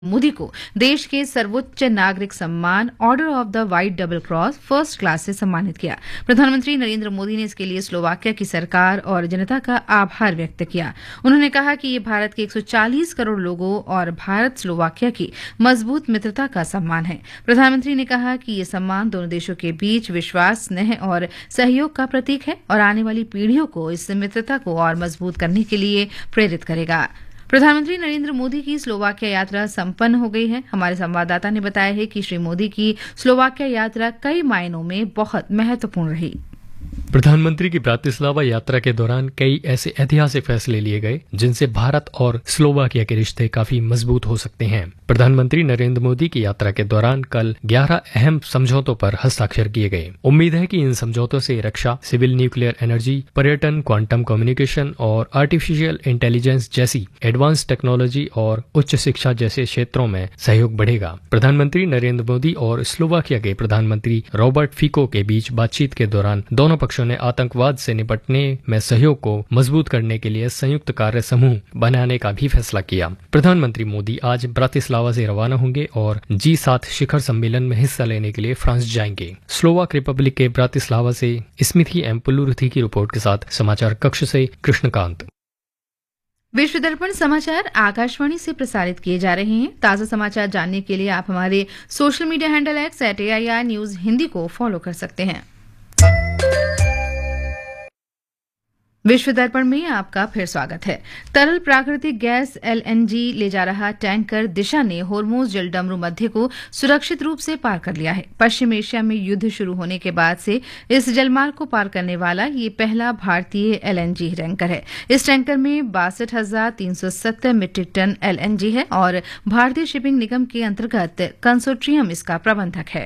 मोदी को देश के सर्वोच्च नागरिक सम्मान order of the white double cross first class से सम्मानित किया। प्रधानमंत्री नरेंद्र मोदी ने इसके लिए स्लोवाकिया की सरकार और जनता का आभार व्यक्त किया। उन्होंने कहा कि ये भारत के 140 करोड़ लोगों और भारत स्लोवाकिया की मजबूत मित्रता का सम्मान है। प्रधानमंत्री ने कहा कि ये सम्मान दोनों देशों के बीच विश्वास, स्नेह और सहयोग का प्रतीक है और आने वाली पीढ़ियों को इस मित्रता को और मजबूत करने के लिए प्रेरित करेगा। प्रधानमंत्री नरेंद्र मोदी की स्लोवाकिया यात्रा संपन्न हो गई है। हमारे संवाददाता ने बताया है कि श्री मोदी की स्लोवाकिया यात्रा कई मायनों में बहुत महत्वपूर्ण रही। प्रधानमंत्री की ब्रातिस्लावा यात्रा के दौरान कई ऐसे ऐतिहासिक फैसले लिए गए जिनसे भारत और स्लोवाकिया के रिश्ते काफी मजबूत हो सकते हैं। प्रधानमंत्री नरेंद्र मोदी की यात्रा के दौरान कल 11 अहम समझौतों पर हस्ताक्षर किए गए। उम्मीद है कि इन समझौतों से रक्षा, सिविल न्यूक्लियर एनर्जी, पर्यटन, क्वांटम कम्युनिकेशन और आर्टिफिशियल इंटेलिजेंस जैसी एडवांस टेक्नोलॉजी और उच्च शिक्षा जैसे क्षेत्रों में सहयोग बढ़ेगा। प्रधानमंत्री नरेंद्र मोदी और स्लोवाकिया के प्रधानमंत्री रॉबर्ट फिको के बीच बातचीत के दौरान दोनों पक्षों ने आतंकवाद से निपटने में सहयोग को मजबूत करने के लिए संयुक्त कार्य समूह बनाने का भी फैसला किया। प्रधानमंत्री मोदी आज ब्रातिस्लावा से रवाना होंगे और G7 शिखर सम्मेलन में हिस्सा लेने के लिए फ्रांस जाएंगे। स्लोवाक रिपब्लिक के ब्रातिस्लावा से स्मिथी एम पुलुरुथी की रिपोर्ट के साथ समाचार कक्ष से कृष्णकांत। विश्व दर्पण समाचार आकाशवाणी से प्रसारित किए जा रहे हैं। ताजा समाचार जानने के लिए आप हमारे social media handle @AIR news Hindi को फॉलो कर सकते हैं। विश्व दर्पण में आपका फिर स्वागत है। तरल प्राकृतिक गैस LNG ले जा रहा टैंकर दिशा ने होर्मुज जलडमरू मध्य को सुरक्षित रूप से पार कर लिया है। पश्चिम एशिया में युद्ध शुरू होने के बाद से इस जलमार्ग को पार करने वाला ये पहला भारतीय LNG टैंकर है। इस टैंकर में 62,370 मीट्रिक टन LNG है और भारतीय शिपिंग निगम के अंतर्गत कंसोर्टियम इसका प्रबंधक है।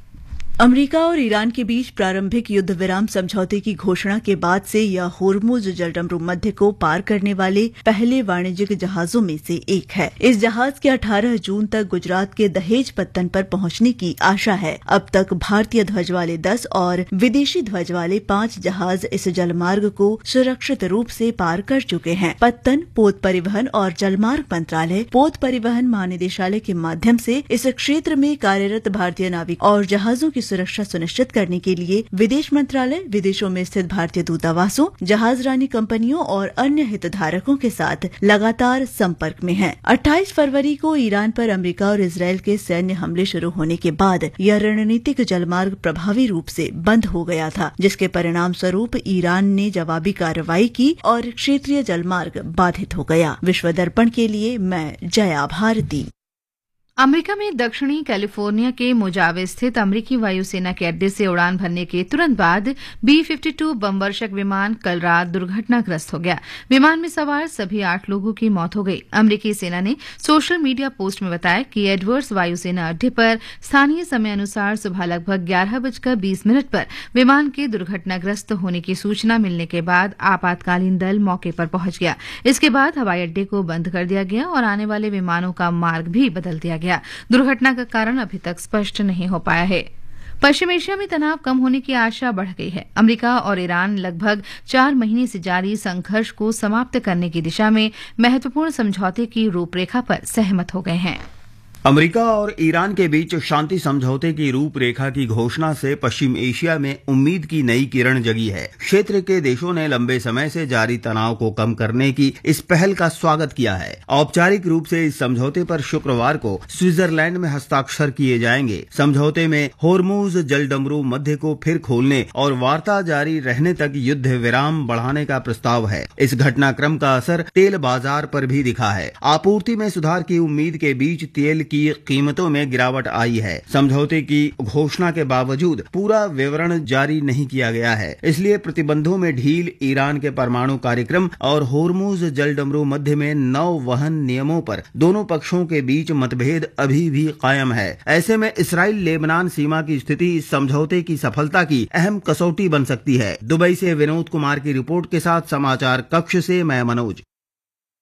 अमेरिका और ईरान के बीच प्रारंभिक युद्ध विराम समझौते की घोषणा के बाद से यह होर्मुज जलडमरू मध्य को पार करने वाले पहले वाणिज्यिक जहाजों में से एक है। इस जहाज के 18 जून तक गुजरात के दहेज पत्तन पर पहुंचने की आशा है। अब तक भारतीय ध्वज वाले 10 और विदेशी ध्वज वाले 5 जहाज इस जलमार्ग को सुरक्षित रूप से पार कर चुके हैं। पत्तन, पोत परिवहन और जलमार्ग मंत्रालय, पोत परिवहन महानिदेशालय के माध्यम से इस क्षेत्र में कार्यरत भारतीय नाविक और जहाजों की सुरक्षा सुनिश्चित करने के लिए विदेश मंत्रालय, विदेशों में स्थित भारतीय दूतावासों, जहाजरानी कंपनियों और अन्य हितधारकों के साथ लगातार संपर्क में है। 28 फरवरी को ईरान पर अमेरिका और इजरायल के सैन्य हमले शुरू होने के बाद यह रणनीतिक जलमार्ग प्रभावी रूप से बंद हो गया था, जिसके परिणाम स्वरूप ईरान ने जवाबी कार्रवाई की और क्षेत्रीय जलमार्ग बाधित हो गया। विश्व दर्पण के लिए मैं जया भारती। अमेरिका में दक्षिणी कैलिफोर्निया के मोजावे स्थित अमेरिकी वायुसेना के अड्डे से उड़ान भरने के तुरंत बाद B-52 बमवर्षक विमान कल रात दुर्घटनाग्रस्त हो गया। विमान में सवार सभी 8 लोगों की मौत हो गई। अमेरिकी सेना ने सोशल मीडिया पोस्ट में बताया कि एडवर्ड्स वायुसेना अड्डे पर स्थानीय समय अनुसार सुबह लगभग 11:20 पर विमान के दुर्घटनाग्रस्त होने की सूचना मिलने के बाद आपातकालीन दल मौके पर पहुंच गया। इसके बाद हवाई अड्डे को बंद कर दिया गया और आने वाले विमानों का मार्ग भी बदल दिया गया। दुर्घटना का कारण अभी तक स्पष्ट नहीं हो पाया है। पश्चिम एशिया में तनाव कम होने की आशा बढ़ गई है। अमेरिका और ईरान लगभग 4 महीने से जारी संघर्ष को समाप्त करने की दिशा में महत्वपूर्ण समझौते की रूपरेखा पर सहमत हो गए हैं। अमेरिका और ईरान के बीच शांति समझौते की रूपरेखा की घोषणा से पश्चिम एशिया में उम्मीद की नई किरण जगी है। क्षेत्र के देशों ने लंबे समय से जारी तनाव को कम करने की इस पहल का स्वागत किया है। औपचारिक रूप से इस समझौते पर शुक्रवार को स्विट्जरलैंड में हस्ताक्षर किए जाएंगे। समझौते में होर्मुज जलडमरू मध्य को फिर खोलने और वार्ता जारी रहने तक युद्ध विराम बढ़ाने का प्रस्ताव है। इस घटनाक्रम का असर तेल बाजार पर भी दिखा है। आपूर्ति में सुधार की उम्मीद के बीच तेल की कीमतों में गिरावट आई है। समझौते की घोषणा के बावजूद पूरा विवरण जारी नहीं किया गया है, इसलिए प्रतिबंधों में ढील, ईरान के परमाणु कार्यक्रम और होर्मुज जलडमरू मध्य में नौ वहन नियमों पर दोनों पक्षों के बीच मतभेद अभी भी कायम है। ऐसे में इसराइल लेबनान सीमा की स्थिति इस समझौते की सफलता की अहम कसौटी बन सकती है। दुबई से विनोद कुमार की रिपोर्ट के साथ समाचार कक्ष से मैं मनोज।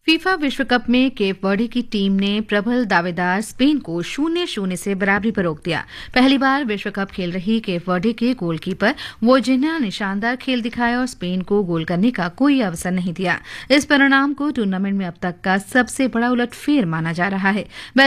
फीफा विश्व कप में केप वर्डे की टीम ने प्रबल दावेदार स्पेन को 0-0 से बराबरी पर रोक दिया। पहली बार विश्व कप खेल रही केप वर्डे के गोलकीपर वोजिना ने शानदार खेल दिखाया और स्पेन को गोल करने का कोई अवसर नहीं दिया। इस परिणाम को टूर्नामेंट में अब तक का सबसे बड़ा उलटफेर माना जा रहा है।